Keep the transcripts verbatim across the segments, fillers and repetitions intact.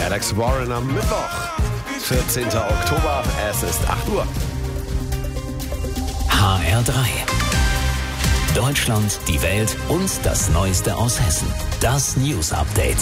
Alex Warren am Mittwoch, vierzehnten Oktober, es ist acht Uhr. H R drei. Deutschland, die Welt und das Neueste aus Hessen. Das News Update.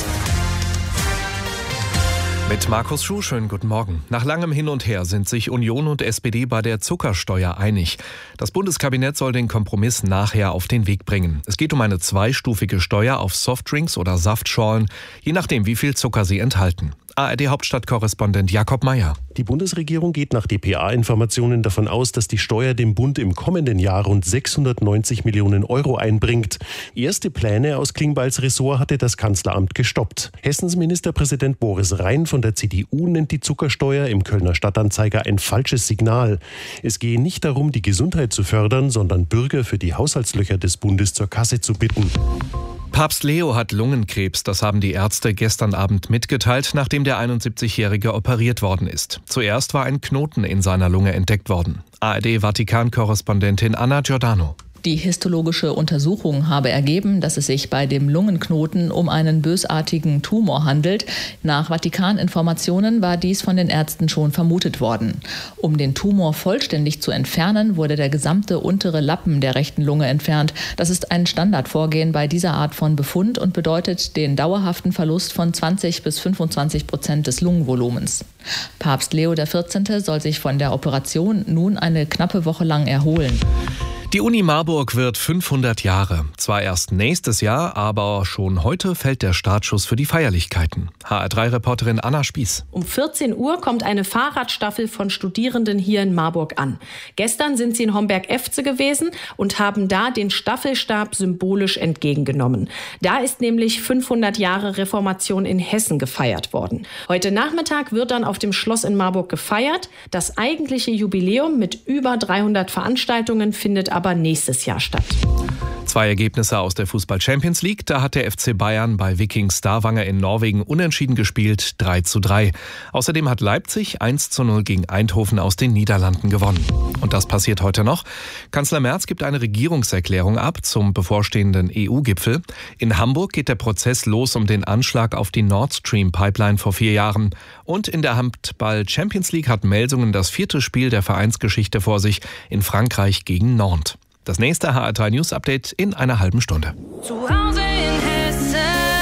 Mit Markus Schuh, schönen guten Morgen. Nach langem Hin und Her sind sich Union und S P D bei der Zuckersteuer einig. Das Bundeskabinett soll den Kompromiss nachher auf den Weg bringen. Es geht um eine zweistufige Steuer auf Softdrinks oder Saftschorlen, je nachdem, wie viel Zucker sie enthalten. A R D-Hauptstadtkorrespondent Jakob Meyer. Die Bundesregierung geht nach D P A-Informationen davon aus, dass die Steuer dem Bund im kommenden Jahr rund sechshundertneunzig Millionen Euro einbringt. Erste Pläne aus Klingbeils Ressort hatte das Kanzleramt gestoppt. Hessens Ministerpräsident Boris Rhein von der C D U nennt die Zuckersteuer im Kölner Stadtanzeiger ein falsches Signal. Es gehe nicht darum, die Gesundheit zu fördern, sondern Bürger für die Haushaltslöcher des Bundes zur Kasse zu bitten. Papst Leo hat Lungenkrebs, das haben die Ärzte gestern Abend mitgeteilt, nachdem der einundsiebzigjährige operiert worden ist. Zuerst war ein Knoten in seiner Lunge entdeckt worden. A R D-Vatikan-Korrespondentin Anna Giordano. Die histologische Untersuchung habe ergeben, dass es sich bei dem Lungenknoten um einen bösartigen Tumor handelt. Nach Vatikan-Informationen war dies von den Ärzten schon vermutet worden. Um den Tumor vollständig zu entfernen, wurde der gesamte untere Lappen der rechten Lunge entfernt. Das ist ein Standardvorgehen bei dieser Art von Befund und bedeutet den dauerhaften Verlust von zwanzig bis fünfundzwanzig Prozent des Lungenvolumens. Papst Leo der vierzehnte soll sich von der Operation nun eine knappe Woche lang erholen. Die Uni Marburg wird fünfhundert Jahre. Zwar erst nächstes Jahr, aber schon heute fällt der Startschuss für die Feierlichkeiten. H R drei-Reporterin Anna Spieß. Um vierzehn Uhr kommt eine Fahrradstaffel von Studierenden hier in Marburg an. Gestern sind sie in Homberg-Efze gewesen und haben da den Staffelstab symbolisch entgegengenommen. Da ist nämlich fünfhundert Jahre Reformation in Hessen gefeiert worden. Heute Nachmittag wird dann auf dem Schloss in Marburg gefeiert. Das eigentliche Jubiläum mit über dreihundert Veranstaltungen findet aber aber nächstes Jahr statt. Zwei Ergebnisse aus der Fußball-Champions League. Da hat der F C Bayern bei Viking Stavanger in Norwegen unentschieden gespielt, drei zu drei. Außerdem hat Leipzig eins zu null gegen Eindhoven aus den Niederlanden gewonnen. Und das passiert heute noch. Kanzler Merz gibt eine Regierungserklärung ab zum bevorstehenden E U-Gipfel. In Hamburg geht der Prozess los um den Anschlag auf die Nord Stream-Pipeline vor vier Jahren. Und in der Handball-Champions League hat Melsungen das vierte Spiel der Vereinsgeschichte vor sich in Frankreich gegen Nantes. Das nächste H R drei News Update in einer halben Stunde. Zu Hause in Hessen.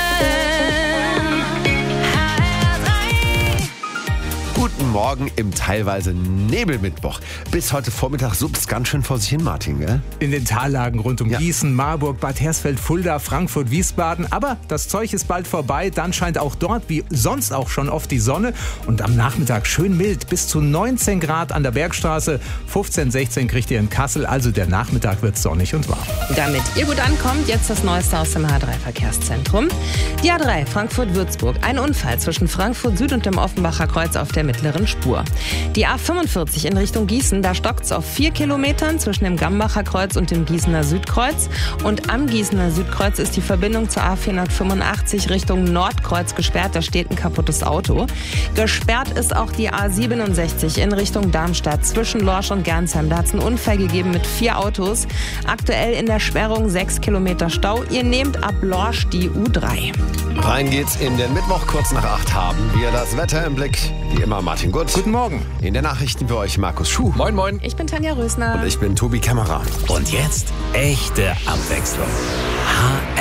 H R drei. Guten Morgen im teilweise Nebelmittwoch. Bis heute Vormittag suppt ganz schön vor sich hin, Martin, gell? In den Tallagen rund um Ja. Gießen, Marburg, Bad Hersfeld, Fulda, Frankfurt, Wiesbaden. Aber das Zeug ist bald vorbei. Dann scheint auch dort, wie sonst auch schon oft, die Sonne. Und am Nachmittag schön mild, bis zu neunzehn Grad an der Bergstraße. fünfzehn, sechzehn kriegt ihr in Kassel. Also der Nachmittag wird sonnig und warm. Damit ihr gut ankommt, jetzt das Neueste aus dem H drei Verkehrszentrum. Die A drei Frankfurt-Würzburg. Ein Unfall zwischen Frankfurt Süd und dem Offenbacher Kreuz auf der mittleren Spur. Die A fünfundvierzig in Richtung Gießen, da stockt's auf vier Kilometern zwischen dem Gambacher Kreuz und dem Gießener Südkreuz. Und am Gießener Südkreuz ist die Verbindung zur A vierhundertfünfundachtzig Richtung Nordkreuz gesperrt. Da steht ein kaputtes Auto. Gesperrt ist auch die A siebenundsechzig in Richtung Darmstadt zwischen Lorsch und Gernsheim. Da hat es einen Unfall gegeben mit vier Autos. Aktuell in der Sperrung sechs Kilometer Stau. Ihr nehmt ab Lorsch die U drei. Rein geht's in den Mittwoch, kurz nach acht haben wir das Wetter im Blick. Wie immer Martin Gut. Guten Morgen. In den Nachrichten für euch Markus Schuh. Moin, moin. Ich bin Tanja Rösner. Und ich bin Tobi Kämmerer. Und jetzt echte Abwechslung. H